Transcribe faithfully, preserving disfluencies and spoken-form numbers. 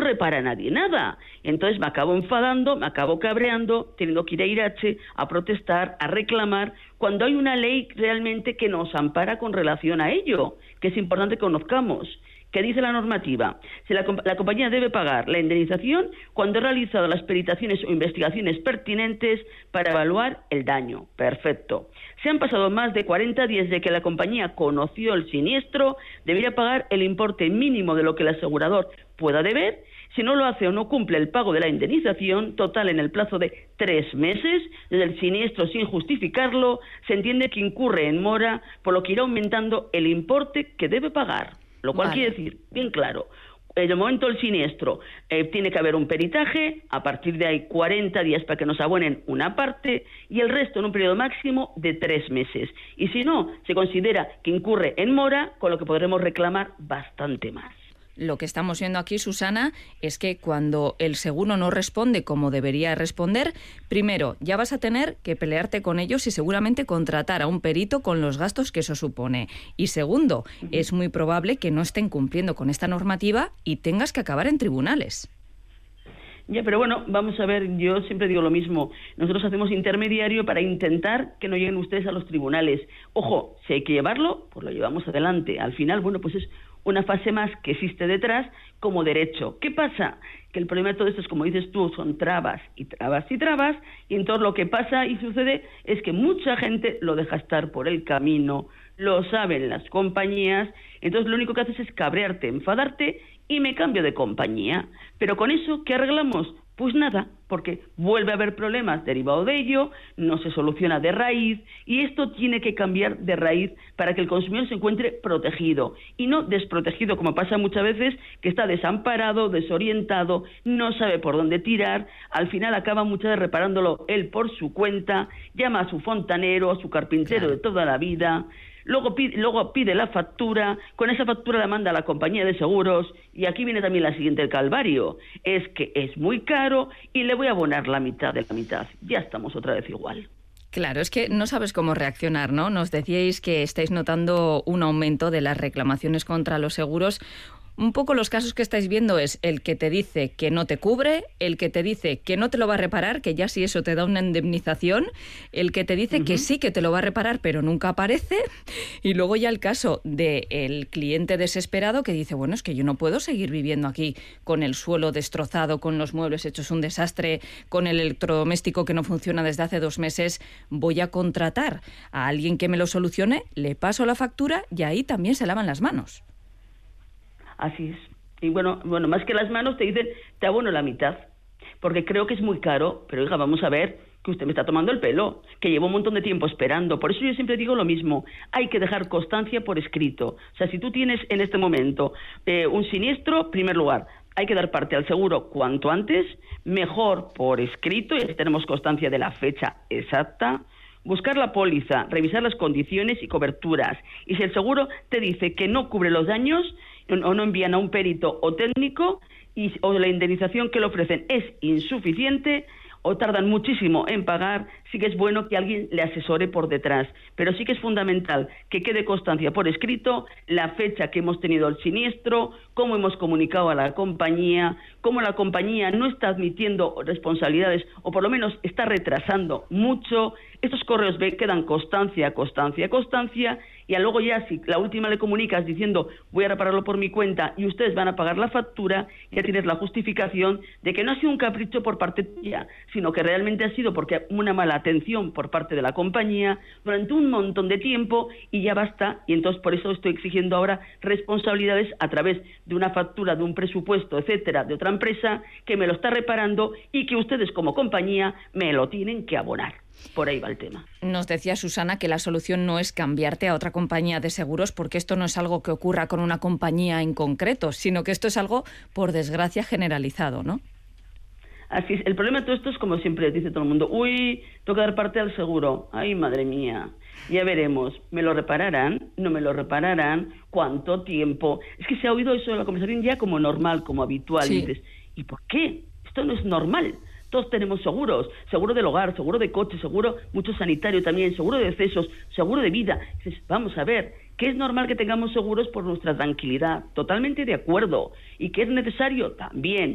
repara nadie nada. Entonces me acabo enfadando, me acabo cabreando, teniendo que ir a Irache a protestar, a reclamar, cuando hay una ley realmente que nos ampara con relación a ello, que es importante que conozcamos. ¿Qué dice la normativa? Si la, la compañía debe pagar la indemnización cuando ha realizado las peritaciones o investigaciones pertinentes para evaluar el daño. Perfecto. Si han pasado más de cuarenta días de que la compañía conoció el siniestro, debería pagar el importe mínimo de lo que el asegurador pueda deber. Si no lo hace o no cumple el pago de la indemnización total en el plazo de tres meses desde el siniestro sin justificarlo, se entiende que incurre en mora, por lo que irá aumentando el importe que debe pagar. Lo cual vale. Quiere decir, bien claro, en el momento del siniestro eh, tiene que haber un peritaje, a partir de ahí cuarenta días para que nos abonen una parte y el resto en un periodo máximo de tres meses. Y si no, se considera que incurre en mora, con lo que podremos reclamar bastante más. Lo que estamos viendo aquí, Susana, es que cuando el seguro no responde como debería responder, primero, ya vas a tener que pelearte con ellos y seguramente contratar a un perito con los gastos que eso supone. Y segundo, uh-huh. es muy probable que no estén cumpliendo con esta normativa y tengas que acabar en tribunales. Ya, pero bueno, vamos a ver, yo siempre digo lo mismo. Nosotros hacemos intermediario para intentar que no lleguen ustedes a los tribunales. Ojo, si hay que llevarlo, pues lo llevamos adelante. Al final, bueno, pues es una fase más que existe detrás como derecho. ¿Qué pasa? Que el problema de todo esto es, como dices tú, son trabas y trabas y trabas, y entonces lo que pasa y sucede es que mucha gente lo deja estar por el camino, lo saben las compañías, entonces lo único que haces es cabrearte, enfadarte y me cambio de compañía. Pero con eso, ¿qué arreglamos? Pues nada, porque vuelve a haber problemas derivados de ello, no se soluciona de raíz y esto tiene que cambiar de raíz para que el consumidor se encuentre protegido y no desprotegido, como pasa muchas veces, que está desamparado, desorientado, no sabe por dónde tirar, al final acaba muchas veces reparándolo él por su cuenta, llama a su fontanero, a su carpintero claro. de toda la vida. Luego pide, luego pide la factura, con esa factura la manda a la compañía de seguros y aquí viene también la siguiente el calvario, es que es muy caro y le voy a abonar la mitad de la mitad. Ya estamos otra vez igual. Claro, es que no sabes cómo reaccionar, ¿no? Nos decíais que estáis notando un aumento de las reclamaciones contra los seguros. Un poco los casos que estáis viendo es el que te dice que no te cubre, el que te dice que no te lo va a reparar, que ya si eso te da una indemnización, el que te dice uh-huh. que sí que te lo va a reparar pero nunca aparece, y luego ya el caso del cliente desesperado que dice, bueno, es que yo no puedo seguir viviendo aquí con el suelo destrozado, con los muebles hechos un desastre, con el electrodoméstico que no funciona desde hace dos meses, voy a contratar a alguien que me lo solucione, le paso la factura y ahí también se lavan las manos. Así es. Y bueno, bueno, más que las manos te dicen, te abono la mitad, porque creo que es muy caro, pero oiga, vamos a ver que usted me está tomando el pelo, que llevo un montón de tiempo esperando. Por eso yo siempre digo lo mismo, hay que dejar constancia por escrito. O sea, si tú tienes en este momento eh, un siniestro, en primer lugar, hay que dar parte al seguro cuanto antes, mejor por escrito, y así tenemos constancia de la fecha exacta. Buscar la póliza, revisar las condiciones y coberturas. Y si el seguro te dice que no cubre los daños o no envían a un perito o técnico y, o la indemnización que le ofrecen es insuficiente o tardan muchísimo en pagar, sí que es bueno que alguien le asesore por detrás. Pero sí que es fundamental que quede constancia por escrito la fecha que hemos tenido el siniestro, cómo hemos comunicado a la compañía, cómo la compañía no está admitiendo responsabilidades o por lo menos está retrasando mucho. Estos correos quedan constancia, constancia, constancia y luego ya si la última le comunicas diciendo voy a repararlo por mi cuenta y ustedes van a pagar la factura, ya tienes la justificación de que no ha sido un capricho por parte tuya, sino que realmente ha sido porque una mala atención por parte de la compañía durante un montón de tiempo y ya basta. Y entonces por eso estoy exigiendo ahora responsabilidades a través de una factura, de un presupuesto, etcétera, de otra empresa que me lo está reparando y que ustedes como compañía me lo tienen que abonar. Por ahí va el tema. Nos decía Susana que la solución no es cambiarte a otra compañía de seguros, porque esto no es algo que ocurra con una compañía en concreto, sino que esto es algo, por desgracia, generalizado, ¿no? Así es. El problema de todo esto es, como siempre dice todo el mundo, uy, tengo que dar parte al seguro. Ay, madre mía, ya veremos. ¿Me lo repararán? ¿No me lo repararán? ¿Cuánto tiempo? Es que se ha oído eso de la conversación ya como normal, como habitual. Sí. Y dices, ¿y por qué? Esto no es normal. Todos tenemos seguros, seguro del hogar, seguro de coche, seguro mucho sanitario también, seguro de decesos, seguro de vida. Dices, vamos a ver, que es normal que tengamos seguros por nuestra tranquilidad, totalmente de acuerdo, y que es necesario también.